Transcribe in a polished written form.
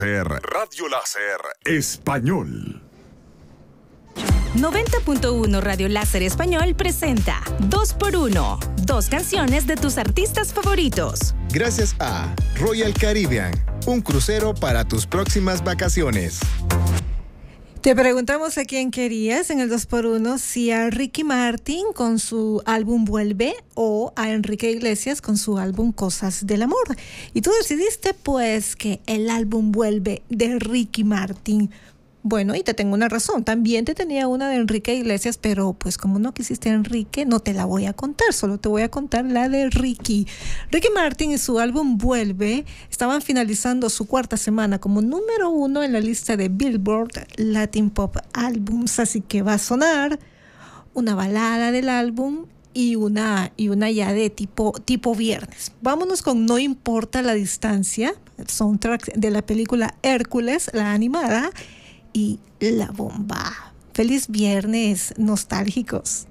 Radio Láser Español. 90.1 Radio Láser Español presenta 2x1, 2 canciones de tus artistas favoritos. Gracias a Royal Caribbean, un crucero para tus próximas vacaciones. Te preguntamos a quién querías en el 2x1, si a Ricky Martin con su álbum Vuelve o a Enrique Iglesias con su álbum Cosas del Amor. Y tú decidiste pues que el álbum Vuelve de Ricky Martin. Bueno, y te tengo una razón. También te tenía una de Enrique Iglesias, pero pues como no quisiste a Enrique, no te la voy a contar. Solo te voy a contar la de Ricky. Ricky Martin y su álbum Vuelve estaban finalizando su 4ª semana como número 1 en la lista de Billboard Latin Pop Albums. Así que va a sonar una balada del álbum y una ya de tipo viernes. Vámonos con No Importa la Distancia, el soundtrack de la película Hércules, la animada, y La Bomba. Feliz viernes, nostálgicos.